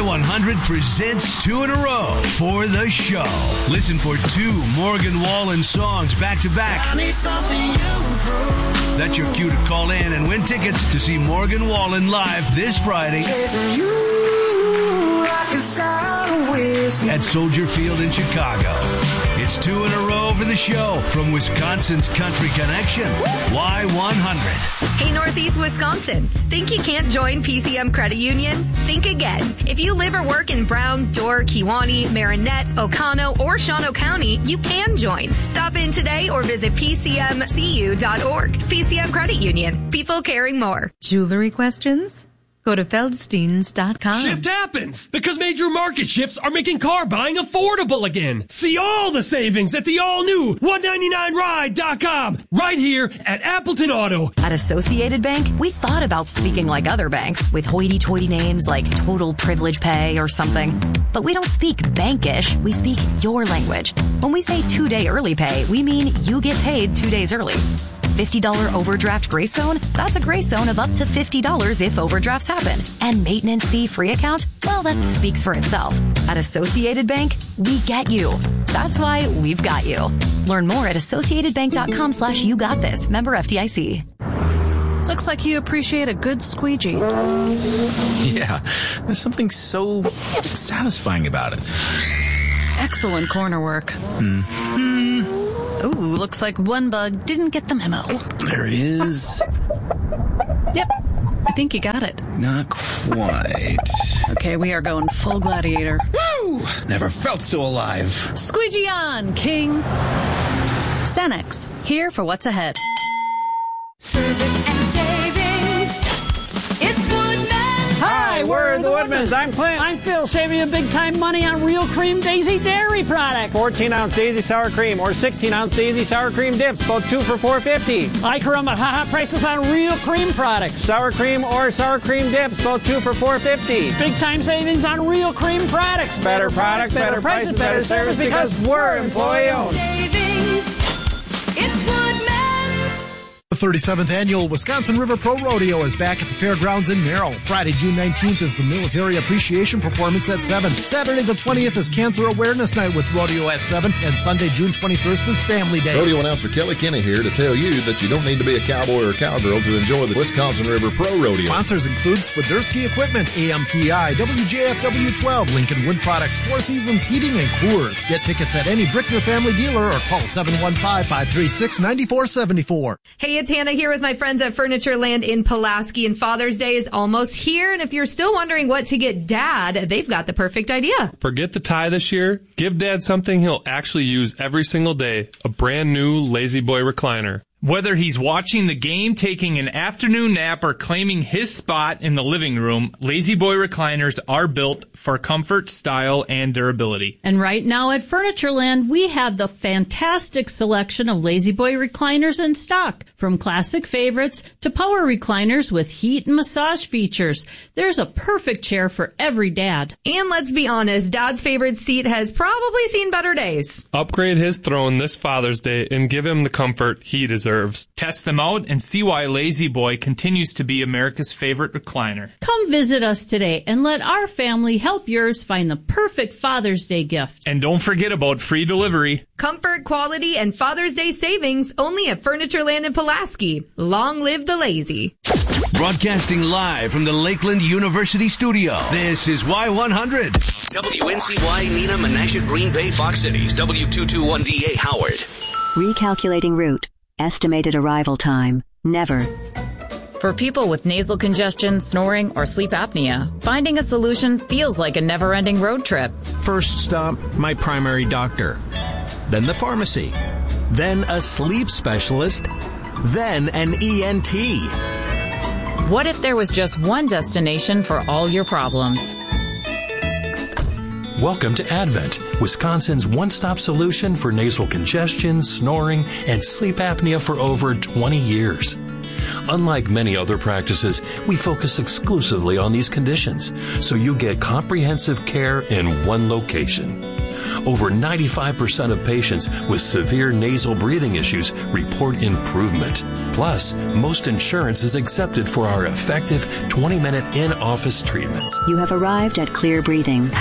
Y100 presents 2 in a row for the show. Listen for 2 Morgan Wallen songs back to back. I need something you prove. That's your cue to call in and win tickets to see Morgan Wallen live this Friday at Soldier Field in Chicago. It's 2 in a row for the show from Wisconsin's Country Connection, Y100. Hey, Northeast Wisconsin. Think you can't join PCM Credit Union? Think again. If you live or work in Brown, Dorr, Kewanee, Marinette, Oconto, or Shawano County, you can join. Stop in today or visit PCMCU.org. PCM Credit Union. People caring more. Jewelry questions? Go to Feldsteins.com. Shift happens because major market shifts are making car buying affordable again. See all the savings at the all-new 199ride.com right here at Appleton Auto. At Associated Bank, we thought about speaking like other banks with hoity-toity names like Total Privilege Pay or something. But we don't speak bankish, we speak your language. When we say 2-day early pay, we mean you get paid 2 days early. $50 overdraft grace zone? That's a grace zone of up to $50 if overdrafts happen. And maintenance fee free account? Well, that speaks for itself. At Associated Bank, we get you. That's why we've got you. Learn more at associatedbank.com/you got this. Member FDIC. Looks like you appreciate a good squeegee. Yeah, there's something so satisfying about it. Excellent corner work. Ooh, looks like one bug didn't get the memo. Oh, there it is. Yep, I think you got it. Not quite. Okay, we are going full gladiator. Woo! Never felt so alive. Squeegee on, King. Cenex, here for what's ahead. Service and savings. It's Woodman. Hi, we're the Woodmans. I'm Clint. I'm Phil, saving you big time money on Real Cream Daisy dairy product. 14-ounce Daisy sour cream or 16-ounce Daisy sour cream dips, both 2 for $4.50. I caramba, haha, prices on Real Cream products. Sour cream or sour cream dips, both 2 for $4.50. Big time savings on Real Cream products. Better products, better prices, better service because we're employee owned. Savings. It's Woodman's. The 37th Annual Wisconsin River Pro Rodeo is back at the fairgrounds in Merrill. Friday, June 19th is the Military Appreciation Performance at 7. Saturday the 20th is Cancer Awareness Night with Rodeo at 7. And Sunday, June 21st is Family Day. Rodeo announcer Kelly Kenny here to tell you that you don't need to be a cowboy or a cowgirl to enjoy the Wisconsin River Pro Rodeo. Sponsors include Swiderski Equipment, AMPI, WJFW 12, Lincoln Wood Products, Four Seasons Heating, and Coors. Get tickets at any Brickner family dealer or call 715-536-9474. Hey, it's Hannah here with my friends at Furniture Land in Pulaski, and Father's Day is almost here. And if you're still wondering what to get Dad, they've got the perfect idea. Forget the tie this year. Give Dad something he'll actually use every single day. A brand new Lazy Boy recliner. Whether he's watching the game, taking an afternoon nap, or claiming his spot in the living room, Lazy Boy recliners are built for comfort, style, and durability. And right now at Furnitureland, we have the fantastic selection of Lazy Boy recliners in stock. From classic favorites to power recliners with heat and massage features. There's a perfect chair for every dad. And let's be honest, Dad's favorite seat has probably seen better days. Upgrade his throne this Father's Day and give him the comfort he deserves. Test them out and see why Lazy Boy continues to be America's favorite recliner. Come visit us today and let our family help yours find the perfect Father's Day gift. And don't forget about free delivery. Comfort, quality, and Father's Day savings only at Furnitureland in Pulaski. Long live the Lazy. Broadcasting live from the Lakeland University studio. This is Y100. WNCY, Neenah, Menasha, Green Bay, Fox Cities, W221DA, Howard. Recalculating route. Estimated arrival time. Never. For people with nasal congestion, snoring, or sleep apnea, finding a solution feels like a never-ending road trip. First stop, my primary doctor. Then the pharmacy. Then a sleep specialist. Then an ENT. What if there was just one destination for all your problems? Welcome to Advent, Wisconsin's one-stop solution for nasal congestion, snoring, and sleep apnea for over 20 years. Unlike many other practices, we focus exclusively on these conditions, so you get comprehensive care in one location. Over 95% of patients with severe nasal breathing issues report improvement. Plus, most insurance is accepted for our effective 20-minute in-office treatments. You have arrived at Clear Breathing.